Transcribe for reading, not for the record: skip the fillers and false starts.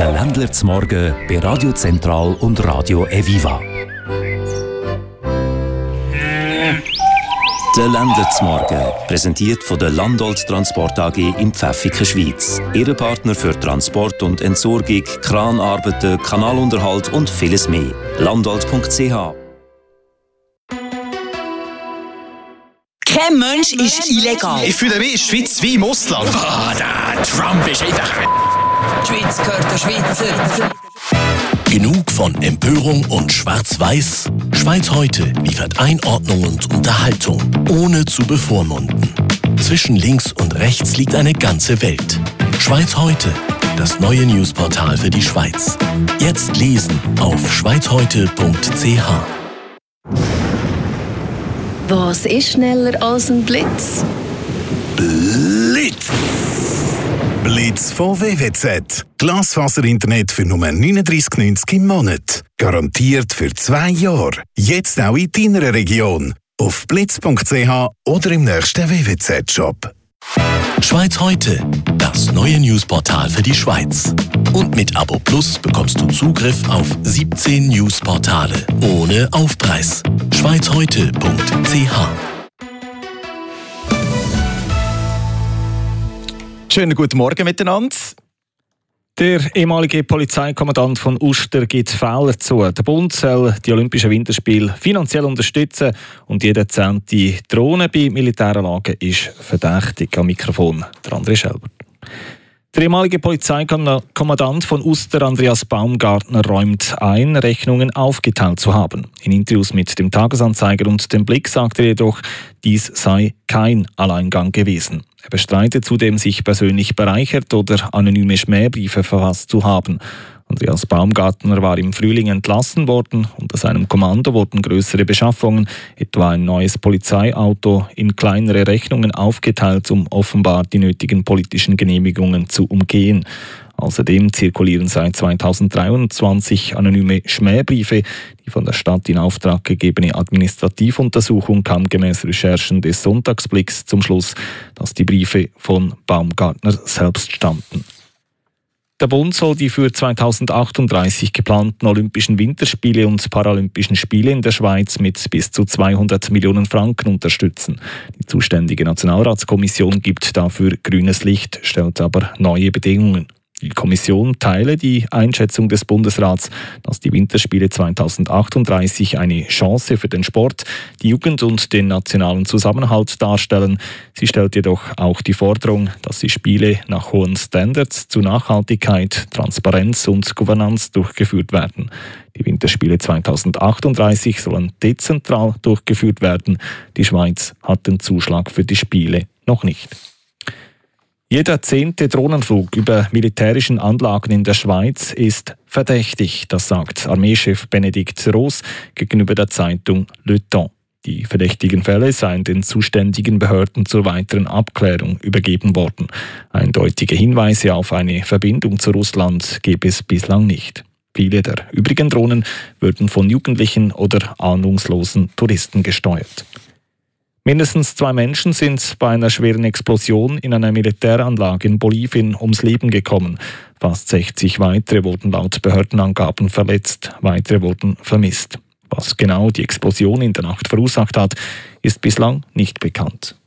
Der Ländler zum Morgen bei Radio Zentral und Radio Eviva. Der Ländler zum Morgen, präsentiert von der Landolt Transport AG in Pfäffiken, Schweiz. Ihre Partner für Transport und Entsorgung, Kranarbeiten, Kanalunterhalt und vieles mehr. Landolt.ch. Kein Mensch ist illegal. Ich fühle mich in der Schweiz wie im Ausland. Der Trump ist einfach... Die Schweiz gehört der Schweizer. Genug von Empörung und Schwarz-Weiß? Schweiz heute liefert Einordnung und Unterhaltung, ohne zu bevormunden. Zwischen links und rechts liegt eine ganze Welt. Schweiz heute, das neue Newsportal für die Schweiz. Jetzt lesen auf schweizheute.ch. Was ist schneller als ein Blitz? Blitz! Blitz von WWZ. Glasfaser-Internet für nur 39,90 im Monat. Garantiert für 2 Jahre. Jetzt auch in deiner Region. Auf blitz.ch oder im nächsten WWZ-Shop. Schweiz heute, das neue Newsportal für die Schweiz. Und mit Abo Plus bekommst du Zugriff auf 17 Newsportale ohne Aufpreis. schweizheute.ch. Schönen guten Morgen miteinander. Der ehemalige Polizeikommandant von Uster gibt Fehler zu. Der Bund soll die Olympischen Winterspiele finanziell unterstützen und jede 10. Drohne bei Militäranlagen ist verdächtig. Am Mikrofon der André Schelber. Der ehemalige Polizeikommandant von Uster, Andreas Baumgartner, räumt ein, Rechnungen aufgeteilt zu haben. In Interviews mit dem Tagesanzeiger und dem Blick sagt er jedoch, dies sei kein Alleingang gewesen. Er bestreitet zudem, sich persönlich bereichert oder anonyme Schmähbriefe verfasst zu haben. Andreas Baumgartner war im Frühling entlassen worden. Unter seinem Kommando wurden größere Beschaffungen, etwa ein neues Polizeiauto, in kleinere Rechnungen aufgeteilt, um offenbar die nötigen politischen Genehmigungen zu umgehen. Außerdem zirkulieren seit 2023 anonyme Schmähbriefe. Die von der Stadt in Auftrag gegebene Administrativuntersuchung kam gemäß Recherchen des Sonntagsblicks zum Schluss, dass die Briefe von Baumgartner selbst stammten. Der Bund soll die für 2038 geplanten Olympischen Winterspiele und Paralympischen Spiele in der Schweiz mit bis zu 200 Millionen Franken unterstützen. Die zuständige Nationalratskommission gibt dafür grünes Licht, stellt aber neue Bedingungen. Die Kommission teile die Einschätzung des Bundesrats, dass die Winterspiele 2038 eine Chance für den Sport, die Jugend und den nationalen Zusammenhalt darstellen. Sie stellt jedoch auch die Forderung, dass die Spiele nach hohen Standards zu Nachhaltigkeit, Transparenz und Governanz durchgeführt werden. Die Winterspiele 2038 sollen dezentral durchgeführt werden. Die Schweiz hat den Zuschlag für die Spiele noch nicht. Jeder 10. Drohnenflug über militärischen Anlagen in der Schweiz ist verdächtig, das sagt Armeechef Benedikt Roos gegenüber der Zeitung Le Temps. Die verdächtigen Fälle seien den zuständigen Behörden zur weiteren Abklärung übergeben worden. Eindeutige Hinweise auf eine Verbindung zu Russland gäbe es bislang nicht. Viele der übrigen Drohnen würden von Jugendlichen oder ahnungslosen Touristen gesteuert. Mindestens 2 Menschen sind bei einer schweren Explosion in einer Militäranlage in Bolivien ums Leben gekommen. Fast 60 weitere wurden laut Behördenangaben verletzt, weitere wurden vermisst. Was genau die Explosion in der Nacht verursacht hat, ist bislang nicht bekannt.